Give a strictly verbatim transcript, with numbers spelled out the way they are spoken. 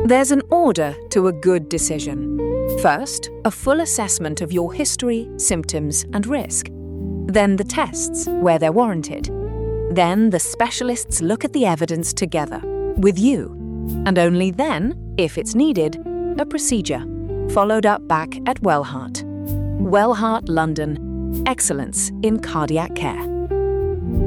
There's an order to a good decision. First, a full assessment of your history, symptoms, and risk. Then the tests, where they're warranted. Then the specialists look at the evidence together, with you. And only then, if it's needed, a procedure, followed up back at Wellheart. Wellheart London. Excellence in cardiac care.